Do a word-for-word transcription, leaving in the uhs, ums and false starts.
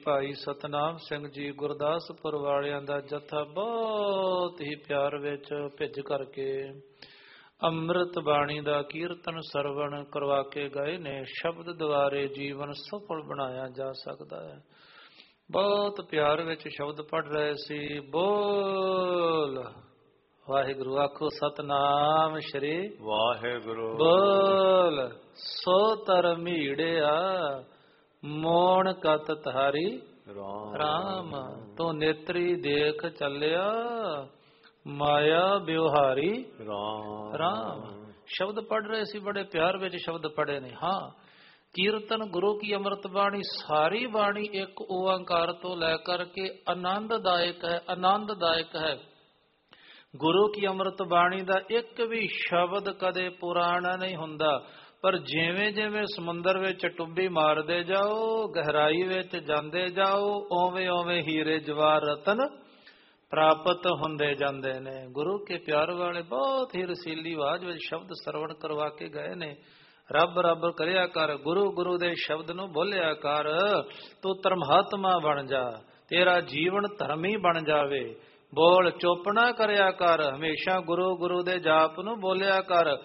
ਭਾਈ ਸਤਨਾਮ ਸਿੰਘ ਜੀ ਗੁਰਦਾਸਪੁਰ ਵਾਲਿਆਂ ਦਾ ਜਥਾ ਬਹੁਤ ਹੀ ਪਿਆਰ ਵਿੱਚ ਭਿੱਜ ਕਰਕੇ ਅੰਮ੍ਰਿਤ ਬਾਣੀ ਦਾ ਕੀਰਤਨ ਸਰਵਣ ਕਰਵਾ ਕੇ ਗਏ ਨੇ। ਸ਼ਬਦ ਦੁਆਰੇ ਜੀਵਨ ਸਫਲ ਬਣਾਇਆ ਜਾ ਸਕਦਾ ਹੈ। ਬਹੁਤ ਪਿਆਰ ਵਿੱਚ ਸ਼ਬਦ ਪੜ੍ਹ ਰਹੇ ਸੀ। ਬੋਲ ਵਾਹਿਗੁਰੂ, ਆਖੋ ਸਤਨਾਮ ਸ਼੍ਰੀ ਵਾਹਿਗੁਰੂ। ਬੋਲ ਸੋ ਧਰਮੀੜਿਆ ਮੋਣ ਕਤ ਧਾਰੀ ਰਾਮ, ਤੂੰ ਨੇਤਰੀ ਦੇਖ ਚੱਲਿਆ ਮਾਇਆ ਵਿਵਹਾਰੀ ਰਾਮ। ਰਾਮ ਸ਼ਬਦ ਪੜ੍ਹ ਰਹੇ ਸੀ, ਬੜੇ ਪਿਆਰ ਵਿੱਚ ਸ਼ਬਦ ਪੜ੍ਹੇ ਨੇ। ਹਾਂ, ਕੀਰਤਨ ਗੁਰੂ ਕੀ ਅੰਮ੍ਰਿਤ ਬਾਣੀ, ਸਾਰੀ ਬਾਣੀ ਇੱਕ ਓੰਕਾਰ ਤੋਂ ਲੈ ਕਰਕੇ ਆਨੰਦਦਾਇਕ ਹੈ, ਆਨੰਦਦਾਇਕ ਹੈ। ਗੁਰੂ ਕੀ ਅੰਮ੍ਰਿਤ ਬਾਣੀ ਦਾ ਇੱਕ ਵੀ ਸ਼ਬਦ ਕਦੇ ਪੁਰਾਣਾ ਨਹੀਂ ਹੁੰਦਾ, ਪਰ ਜਿਵੇਂ ਜਿਵੇਂ ਸਮੁੰਦਰ ਵਿੱਚ ਟੁੱਬੀ ਮਾਰਦੇ ਜਾਓ, ਗਹਿਰਾਈ ਵਿੱਚ ਜਾਂਦੇ ਜਾਓ, ਓਵੇਂ ਓਵੇਂ ਹੀਰੇ ਜਵਾਹਰ ਰਤਨ ਪ੍ਰਾਪਤ ਹੁੰਦੇ ਜਾਂਦੇ ਨੇ। ਗੁਰੂ ਕੇ ਪਿਆਰ ਵਾਲੇ ਬਹੁਤ ਹੀ ਰਸੀਲੀ ਆਵਾਜ਼ ਵਿੱਚ ਸ਼ਬਦ ਸਰਵਣ ਕਰਵਾ ਕੇ ਗਏ ਨੇ। ਰੱਬ ਰੱਬ ਕਰਿਆ ਕਰ, ਗੁਰੂ ਗੁਰੂ ਦੇ ਸ਼ਬਦ ਨੂੰ ਬੋਲਿਆ ਕਰ, ਤੂੰ ਧਰਮਾਤਮਾ ਬਣ ਜਾ, ਤੇਰਾ ਜੀਵਨ ਧਰਮੀ ਬਣ ਜਾਵੇ। ਬੋਲ ਚੁੱਪ ਨਾ ਕਰਿਆ ਕਰ, ਹਮੇਸ਼ਾ ਗੁਰੂ ਗੁਰੂ ਦੇ ਜਾਪ ਨੂੰ ਬੋਲਿਆ ਕਰ।